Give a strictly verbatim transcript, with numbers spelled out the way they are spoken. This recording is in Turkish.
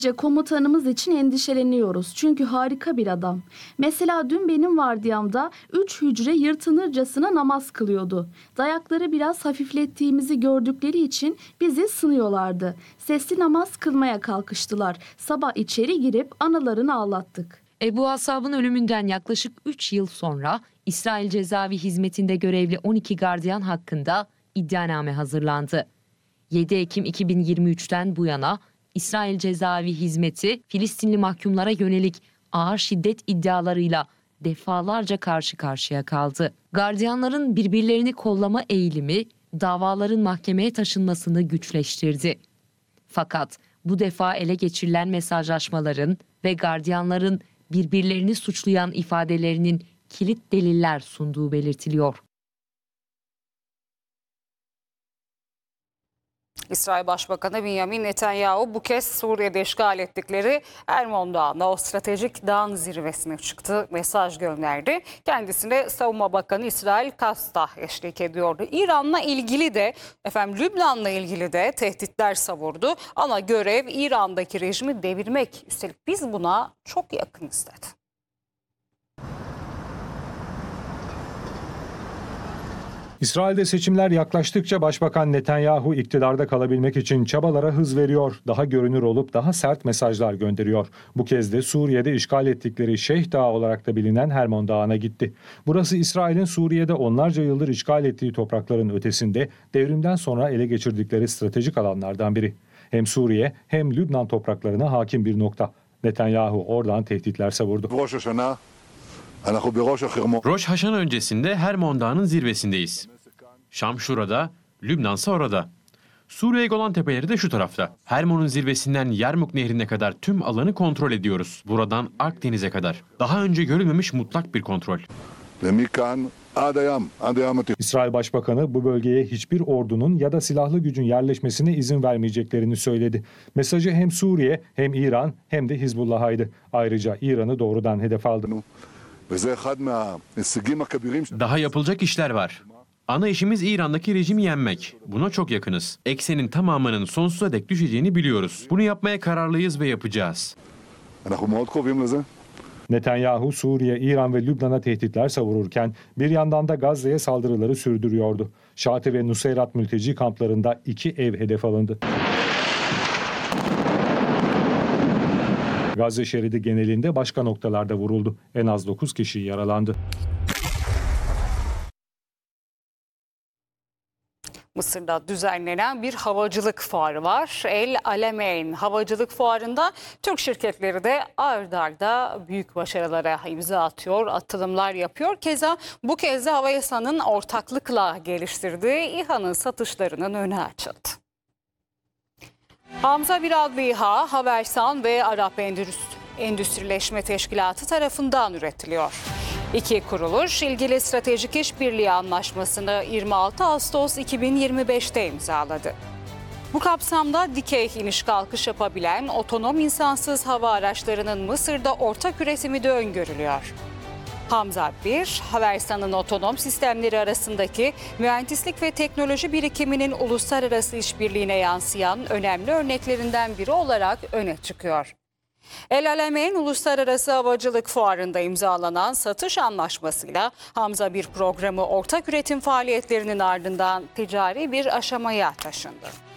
Komutanımız için endişeleniyoruz. Çünkü harika bir adam. Mesela dün benim vardiyamda üç hücre yırtınırcasına namaz kılıyordu. Dayakları biraz hafiflettiğimizi gördükleri için bizi sınıyorlardı. Sesli namaz kılmaya kalkıştılar. Sabah içeri girip analarını ağlattık. Ebu Asab'ın ölümünden yaklaşık üç yıl sonra İsrail Cezaevi Hizmeti'nde görevli on iki gardiyan hakkında iddianame hazırlandı. yedi Ekim iki bin yirmi üçten bu yana İsrail Cezaevi Hizmeti Filistinli mahkumlara yönelik ağır şiddet iddialarıyla defalarca karşı karşıya kaldı. Gardiyanların birbirlerini kollama eğilimi davaların mahkemeye taşınmasını güçleştirdi. Fakat bu defa ele geçirilen mesajlaşmaların ve gardiyanların birbirlerini suçlayan ifadelerinin kilit deliller sunduğu belirtiliyor. İsrail Başbakanı Benjamin Netanyahu bu kez Suriye'de işgal ettikleri Hermon Dağı'nda o stratejik dağın zirvesine çıktı, mesaj gönderdi. Kendisine Savunma Bakanı İsrail Katz da eşlik ediyordu. İran'la ilgili de, efendim Lübnan'la ilgili de tehditler savurdu. Ama görev İran'daki rejimi devirmek. Üstelik biz buna çok yakınız dedi. İsrail'de seçimler yaklaştıkça Başbakan Netanyahu iktidarda kalabilmek için çabalara hız veriyor. Daha görünür olup daha sert mesajlar gönderiyor. Bu kez de Suriye'de işgal ettikleri Şeyh Dağı olarak da bilinen Hermon Dağı'na gitti. Burası İsrail'in Suriye'de onlarca yıldır işgal ettiği toprakların ötesinde devrimden sonra ele geçirdikleri stratejik alanlardan biri. Hem Suriye hem Lübnan topraklarına hakim bir nokta. Netanyahu oradan tehditler savurdu. Roş Haşan öncesinde Hermon Dağı'nın zirvesindeyiz. Şam şurada, Lübnan'sa orada. Suriye Golan Tepeleri de şu tarafta. Hermon'un zirvesinden Yarmuk Nehri'ne kadar tüm alanı kontrol ediyoruz. Buradan Akdeniz'e kadar. Daha önce görülmemiş mutlak bir kontrol. İsrail Başbakanı bu bölgeye hiçbir ordunun ya da silahlı gücün yerleşmesine izin vermeyeceklerini söyledi. Mesajı hem Suriye hem İran hem de Hizbullah'aydı. Ayrıca İran'ı doğrudan hedef aldı. Daha yapılacak işler var. Ana işimiz İran'daki rejimi yenmek. Buna çok yakınız. Eksenin tamamının sonsuza dek düşeceğini biliyoruz. Bunu yapmaya kararlıyız ve yapacağız. Netanyahu, Suriye, İran ve Lübnan'a tehditler savururken bir yandan da Gazze'ye saldırıları sürdürüyordu. Şati ve Nuseyrat mülteci kamplarında iki ev hedef alındı. Gazze şeridi genelinde başka noktalarda vuruldu. En az dokuz kişi yaralandı. Mısır'da düzenlenen bir havacılık fuarı var. El Alamein Havacılık Fuarı'nda Türk şirketleri de ard arda büyük başarılara imza atıyor, atılımlar yapıyor. Keza bu kez de Havelsan'ın ortaklıkla geliştirdiği İHA'nın satışlarının önü açıldı. Hamza bir adlı İHA, Havelsan ve Arap Endüstrileşme Teşkilatı tarafından üretiliyor. İki kuruluş ilgili stratejik işbirliği anlaşmasını yirmi altı Ağustos iki bin yirmi beş'te imzaladı. Bu kapsamda dikey iniş kalkış yapabilen otonom insansız hava araçlarının Mısır'da ortak üretimi de öngörülüyor. Hamza bir, Havelsan'ın otonom sistemleri arasındaki mühendislik ve teknoloji birikiminin uluslararası işbirliğine yansıyan önemli örneklerinden biri olarak öne çıkıyor. El Alamein Uluslararası Havacılık Fuarı'nda imzalanan satış anlaşmasıyla Hamza bir programı ortak üretim faaliyetlerinin ardından ticari bir aşamaya taşındı.